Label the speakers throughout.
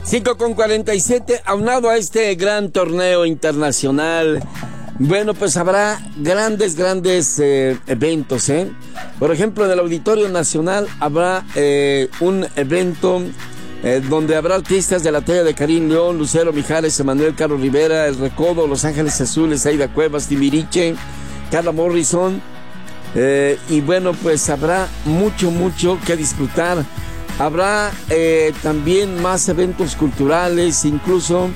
Speaker 1: 5:47, aunado a este gran torneo internacional, bueno, pues habrá grandes eventos, ¿eh? Por ejemplo, en el Auditorio Nacional habrá un evento donde habrá artistas de la talla de Karim León, Lucero Mijares, Emanuel Carlos Rivera, El Recodo, Los Ángeles Azules, Aida Cuevas, Timbiriche, Carla Morrison, y bueno, pues habrá mucho que disfrutar. Habrá también más eventos culturales, incluso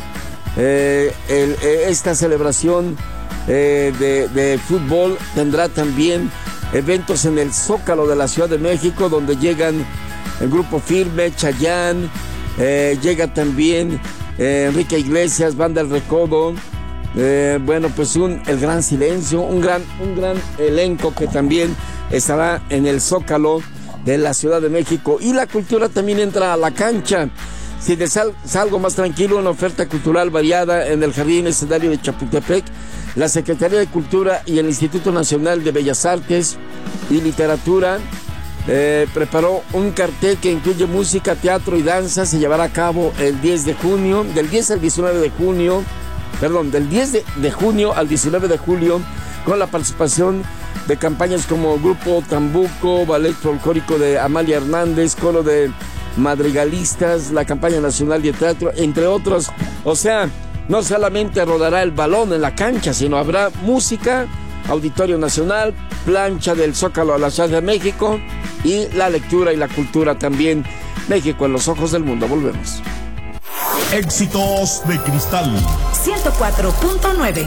Speaker 1: esta celebración de fútbol tendrá también eventos en el Zócalo de la Ciudad de México, donde llegan el Grupo Firme, Chayanne, llega también Enrique Iglesias, Banda El Recodo, bueno, pues El Gran Silencio, un gran elenco que también estará en el Zócalo de la Ciudad de México. Y la cultura también entra a la cancha. Si te salgo más tranquilo, una oferta cultural variada en el Jardín Escenario de Chapultepec, la Secretaría de Cultura y el Instituto Nacional de Bellas Artes y Literatura preparó un cartel que incluye música, teatro y danza. Se llevará a cabo el 10 de junio, del 10 al 19 de junio, perdón, del 10 de junio al 19 de julio, con la participación de campañas como Grupo Tambuco, Ballet Folclórico de Amalia Hernández, Coro de Madrigalistas, la Campaña Nacional de Teatro, entre otros. O sea, no solamente rodará el balón en la cancha, sino habrá música, Auditorio Nacional, plancha del Zócalo a la Ciudad de México y la lectura y la cultura también. México en los ojos del mundo. Volvemos.
Speaker 2: Éxitos de Cristal
Speaker 3: 104.9.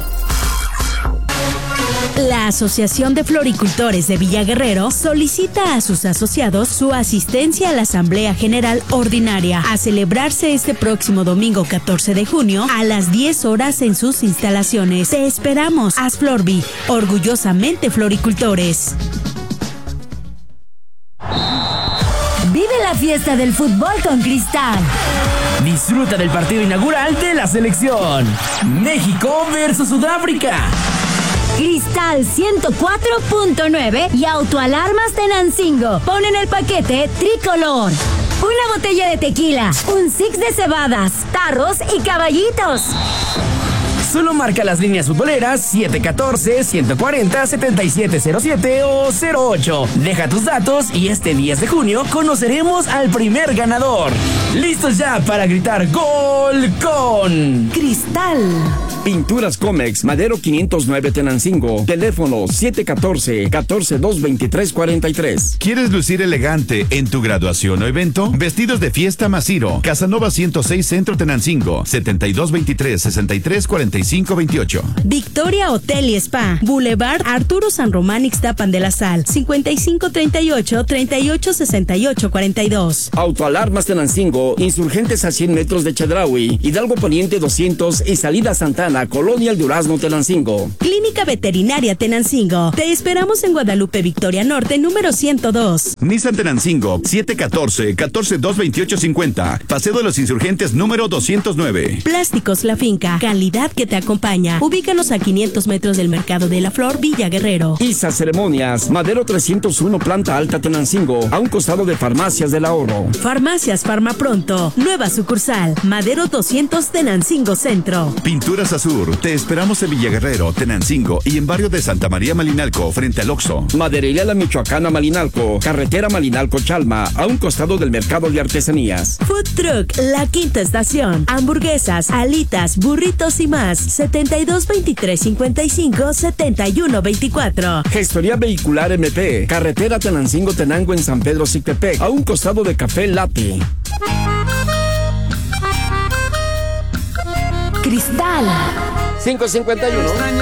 Speaker 3: La Asociación de Floricultores de Villa Guerrero solicita a sus asociados su asistencia a la Asamblea General Ordinaria a celebrarse este próximo domingo 14 de junio a las 10 horas en sus instalaciones. Te esperamos. Asflorvi, orgullosamente floricultores.
Speaker 4: Vive la fiesta del fútbol con Cristal.
Speaker 5: Disfruta del partido inaugural de la selección. México versus Sudáfrica.
Speaker 4: Cristal 104.9 y Autoalarmas Tenancingo ponen el paquete tricolor. Una botella de tequila, un six de cebadas, tarros y caballitos.
Speaker 5: Solo marca las líneas futboleras 714-140-7707 o 08. Deja tus datos y este 10 de junio conoceremos al primer ganador. ¡Listos ya para gritar gol con
Speaker 3: Cristal!
Speaker 1: Pinturas Comex, Madero 509 Tenancingo. Teléfono 714-142-2343.
Speaker 2: ¿Quieres lucir elegante en tu graduación o evento? Vestidos de fiesta Masiro. Casanova 106 Centro Tenancingo. 7223-634528.
Speaker 3: Victoria Hotel y Spa. Boulevard Arturo San Román Ixtapan de la Sal. 5538-386842.
Speaker 1: Autoalarmas Tenancingo. Insurgentes a 100 metros de Chedraui. Hidalgo Poniente 200 y Salida Santana. Colonia El Durazno, Tenancingo.
Speaker 3: Clínica Veterinaria Tenancingo. Te esperamos en Guadalupe Victoria Norte, número 102.
Speaker 2: Nissan Tenancingo, 714-142-2850. Paseo de los Insurgentes, número 209.
Speaker 3: Plásticos La Finca. Calidad que te acompaña. Ubícanos a 500 metros del Mercado de la Flor, Villa Guerrero.
Speaker 1: ISA Ceremonias. Madero 301, Planta Alta, Tenancingo. A un costado de Farmacias del Ahorro.
Speaker 3: Farmacias Farmapronto. Nueva sucursal. Madero 200, Tenancingo Centro.
Speaker 2: Pinturas Azur. Te esperamos en Villaguerrero, Tenancingo y en barrio de Santa María Malinalco, frente al Oxxo.
Speaker 1: Maderería La Michoacana Malinalco, carretera Malinalco-Chalma, a un costado del Mercado de Artesanías.
Speaker 3: Food Truck La Quinta Estación. Hamburguesas, alitas, burritos y más. 722355-7124.
Speaker 1: Gestoría Vehicular MP, carretera Tenancingo-Tenango en San Pedro Cictepec, a un costado de Café Latte.
Speaker 4: Cristal
Speaker 1: 5:51.